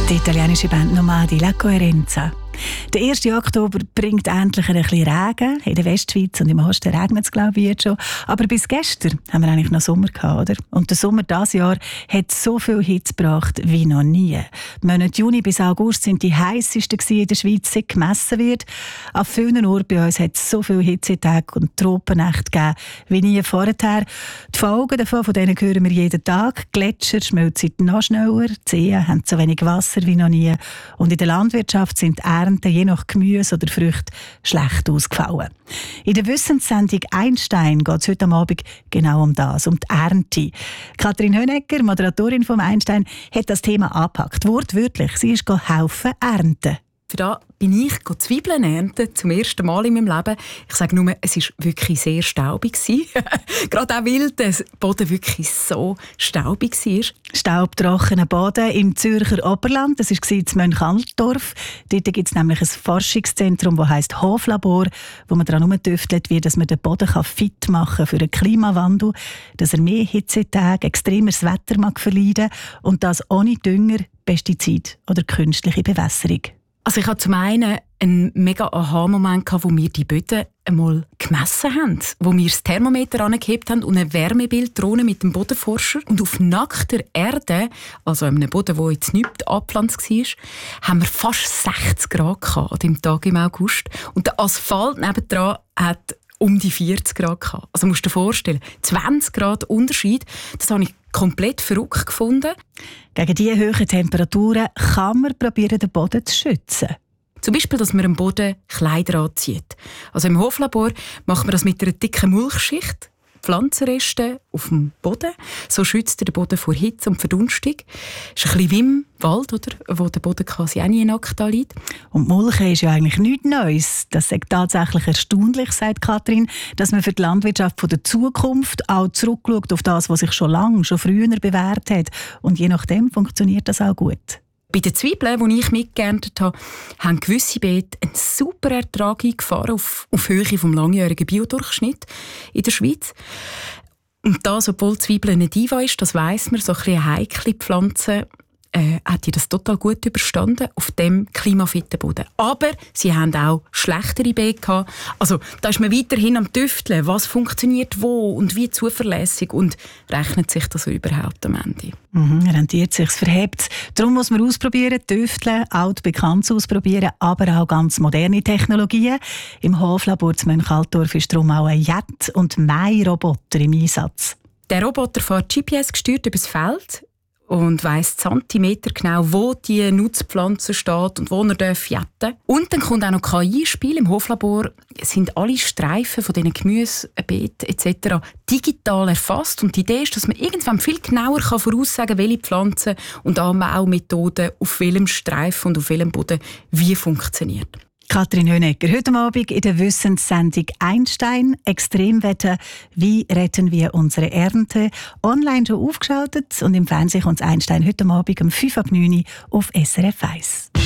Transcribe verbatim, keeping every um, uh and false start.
Die italienische Band Nomadi La Coerenza. Der erste Oktober bringt endlich ein bisschen Regen. In der Westschweiz und im Osten regnet es, glaube ich, jetzt schon. Aber bis gestern haben wir eigentlich noch Sommer gehabt, oder? Und der Sommer dieses Jahr hat so viel Hitze gebracht wie noch nie. Die Monate Juni bis August sind die heißesten in der Schweiz, seit gemessen wird. An vielen Orten bei uns hat es so viele Hitzetage und Tropennächte gegeben wie nie vorher. Die Folgen davon, von denen hören wir jeden Tag. Gletscher schmelzen noch schneller, die Seen haben so wenig Wasser wie noch nie. Und in der Landwirtschaft sind die je nach Gemüse oder Früchte schlecht ausgefallen. In der Wissenssendung «Einstein» geht es heute Abend genau um das, um die Ernte. Kathrin Hönecker, Moderatorin vom «Einstein», hat das Thema angepackt. Wortwörtlich, sie ist helfen ernten. Für da bin ich Zwiebeln ernten, zum ersten Mal in meinem Leben. Ich sage nur, es war wirklich sehr staubig. Gerade auch, weil der Boden wirklich so staubig war. Staubtrockener Boden im Zürcher Oberland, das war in Mönchaldorf. Dort gibt es nämlich ein Forschungszentrum, das heisst Hoflabor, wo man daran herumtüftelt, wie dass man den Boden fit machen kann für den Klimawandel, dass er mehr Hitzetage, extremeres Wetter mag verleiden und das ohne Dünger, Pestizid oder künstliche Bewässerung. Also ich hatte zum einen einen mega Aha-Moment, wo wir die Böden einmal gemessen haben, wo wir das Thermometer angehebt haben und ein Wärmebilddrohne mit dem Bodenforscher. Und auf nackter Erde, also einem Boden, der jetzt nicht abgepflanzt war, haben wir fast sechzig Grad gehabt an diesem Tag im August. Und der Asphalt nebendran hat um die vierzig Grad gehabt. Also musst du dir vorstellen, zwanzig Grad Unterschied, das habe ich komplett verrückt gefunden. Gegen diese hohen Temperaturen kann man probieren, den Boden zu schützen. Zum Beispiel, dass man am Boden Kleider anzieht. Also im Hoflabor macht man das mit einer dicken Mulchschicht, Pflanzenreste auf dem Boden. So schützt er den Boden vor Hitze und Verdunstung. Das ist ein bisschen wie im Wald, oder? Wo der Boden quasi auch nie nackt liegt. Und Mulchen ist ja eigentlich nichts Neues. Das ist tatsächlich erstaunlich, sagt Kathrin, dass man für die Landwirtschaft von der Zukunft auch zurückschaut auf das, was sich schon lange, schon früher bewährt hat. Und je nachdem funktioniert das auch gut. Bei den Zwiebeln, die ich mitgeerntet habe, haben gewisse Beete einen super Ertrag eingefahren auf, auf Höhe des langjährigen Biodurchschnitt in der Schweiz. Und das, obwohl Zwiebeln nicht Diva ist, das weiss man, so ein bisschen eine heikle Pflanze, äh, hat die das total gut überstanden auf dem klimafitten Boden. Aber sie haben auch schlechtere Beete gehabt. Also da ist man weiterhin am Tüfteln, was funktioniert wo und wie zuverlässig und rechnet sich das überhaupt am Ende. Mhm, rentiert sich, es verhebt. Darum muss man ausprobieren, tüfteln, altbekanntes ausprobieren, aber auch ganz moderne Technologien. Im Hoflabor zu Mönchaldorf ist darum auch ein Jet- und Mähroboter im Einsatz. Der Roboter fährt G P S gesteuert übers Feld und weiss Zentimeter genau, wo die Nutzpflanze steht und wo er jetten darf. Und dann kommt auch noch K I ins Spiel. Im Hoflabor sind alle Streifen von diesen Gemüsebeeten et cetera digital erfasst. Und die Idee ist, dass man irgendwann viel genauer voraussagen kann, welche Pflanzen und auch Methoden auf welchem Streifen und auf welchem Boden wie funktioniert. Kathrin Hönecker, heute Abend in der Wissenssendung «Einstein», Extremwetter, wie retten wir unsere Ernte? Online schon aufgeschaltet und im Fernsehen kommt «Einstein» heute Abend um fünf ab neun auf S R F eins.